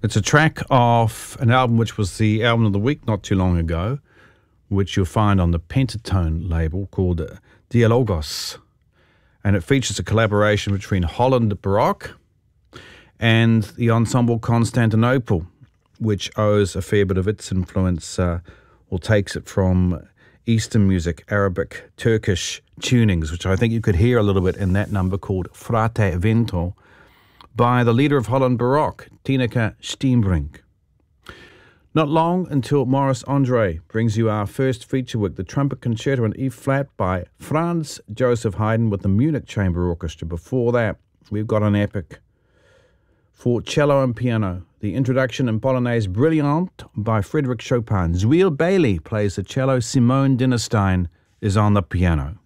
It's a track off an album which was the album of the week not too long ago, which you'll find on the Pentatone label called Dialogos. And it features a collaboration between Holland Baroque and the ensemble Constantinople, which owes a fair bit of its influence or takes it from Eastern music, Arabic, Turkish tunings, which I think you could hear a little bit in that number called Frate Vento by the leader of Holland Baroque, Tineke Steenbrink. Not long until Maurice Andre brings you our first feature work, the Trumpet Concerto in E-flat by Franz Joseph Haydn with the Munich Chamber Orchestra. Before that, we've got an epic for cello and piano, the introduction in Polonaise Brilliant by Frédéric Chopin. Zwiel Bailey plays the cello, Simone Dinnerstein is on the piano.